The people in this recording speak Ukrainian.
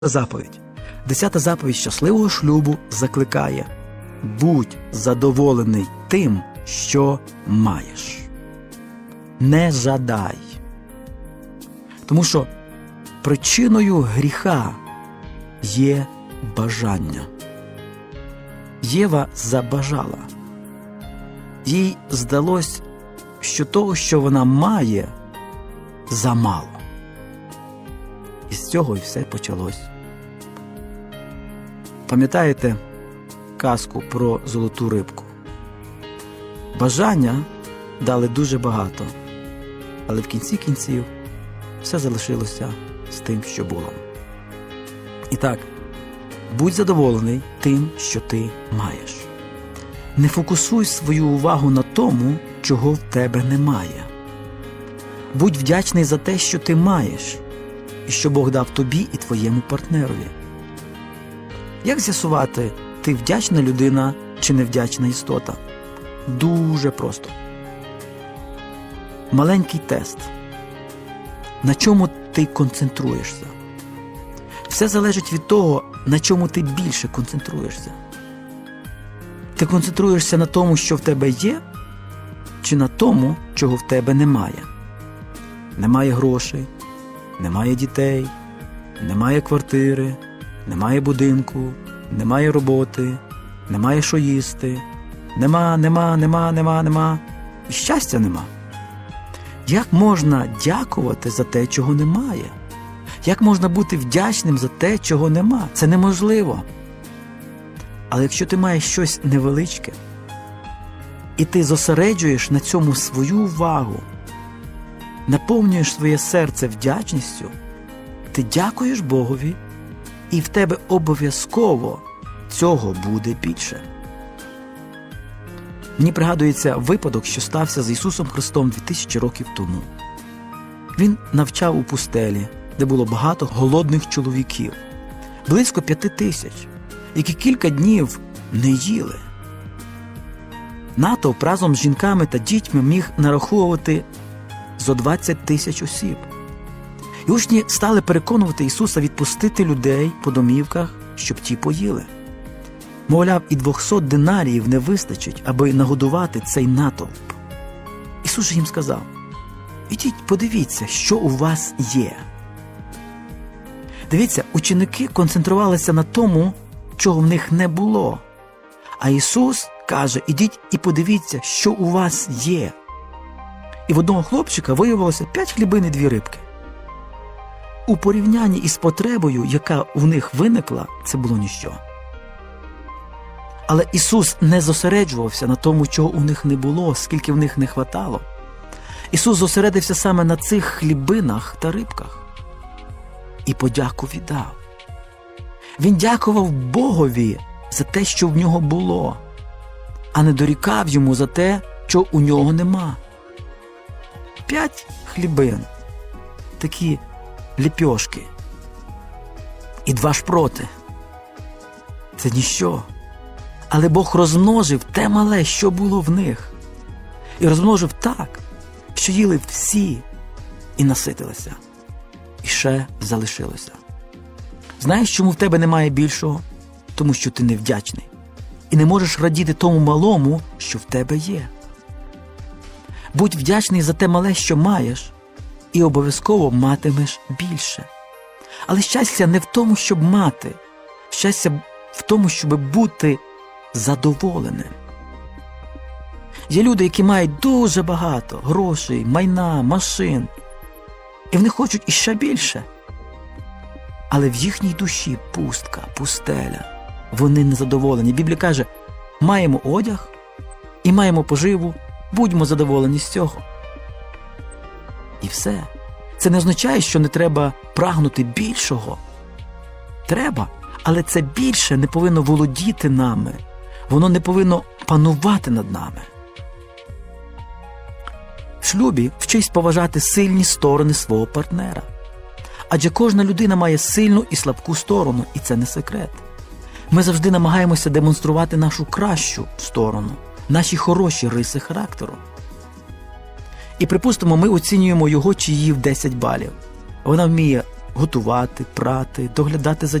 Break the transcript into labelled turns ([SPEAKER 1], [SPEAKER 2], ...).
[SPEAKER 1] заповідь. 10-та заповідь щасливого шлюбу закликає: будь задоволений тим, що маєш. Не жадай. Тому що причиною гріха є бажання. Єва забажала. Їй здалось, що того, що вона має, замало. І з цього і все почалось. Пам'ятаєте казку про золоту рибку? Бажання дали дуже багато, але в кінці кінців все залишилося з тим, що було. І так, будь задоволений тим, що ти маєш. Не фокусуй свою увагу на тому, чого в тебе немає. Будь вдячний за те, що ти маєш, і що Бог дав тобі і твоєму партнерові. Як з'ясувати, ти вдячна людина чи невдячна істота? Дуже просто. Маленький тест. На чому ти концентруєшся? Все залежить від того, на чому ти більше концентруєшся. Ти концентруєшся на тому, що в тебе є, чи на тому, чого в тебе немає? Немає грошей, немає дітей, немає квартири, немає будинку, немає роботи, немає що їсти, нема. І щастя нема. Як можна дякувати за те, чого немає? Як можна бути вдячним за те, чого нема? Це неможливо. Але якщо ти маєш щось невеличке, і ти зосереджуєш на цьому свою увагу, наповнюєш своє серце вдячністю, ти дякуєш Богові, і в тебе обов'язково цього буде більше. Мені пригадується випадок, що стався з Ісусом Христом 2000 років тому. Він навчав у пустелі, де було багато голодних чоловіків, близько 5000, які кілька днів не їли. Натовп разом з жінками та дітьми міг нараховувати зо 20 000 осіб. І учні стали переконувати Ісуса відпустити людей по домівках, щоб ті поїли. Мовляв, і 200 динаріїв не вистачить, аби нагодувати цей натовп. Ісус же їм сказав: ідіть, подивіться, що у вас є. Дивіться, ученики концентрувалися на тому, чого в них не було. А Ісус каже: ідіть і подивіться, що у вас є. І в одного хлопчика виявилося 5 хлібин і 2 рибки. У порівнянні із потребою, яка у них виникла, це було ніщо. Але Ісус не зосереджувався на тому, чого у них не було, скільки в них не хватало. Ісус зосередився саме на цих хлібинах та рибках. І подяку віддав. Він дякував Богові за те, що в нього було, а не дорікав йому за те, що у нього нема. 5 хлібин, такі ліпьошки, і 2 шпроти. Це ніщо. Але Бог розмножив те мале, що було в них. І розмножив так, що їли всі і наситилися. І ще залишилося. Знаєш, чому в тебе немає більшого? Тому що ти невдячний. І не можеш радіти тому малому, що в тебе є. Будь вдячний за те мале, що маєш, і обов'язково матимеш більше. Але щастя не в тому, щоб мати. Щастя в тому, щоб бути задоволеним. Є люди, які мають дуже багато грошей, майна, машин. І вони хочуть іще більше. Але в їхній душі пустка, пустеля. Вони незадоволені. Біблія каже: маємо одяг і маємо поживу, будьмо задоволені з цього. І все. Це не означає, що не треба прагнути більшого. Треба, але це більше не повинно володіти нами. Воно не повинно панувати над нами. В шлюбі вчись поважати сильні сторони свого партнера. Адже кожна людина має сильну і слабку сторону, і це не секрет. Ми завжди намагаємося демонструвати нашу кращу сторону, наші хороші риси характеру. І, припустимо, ми оцінюємо його чи її в 10 балів. Вона вміє готувати, прати, доглядати за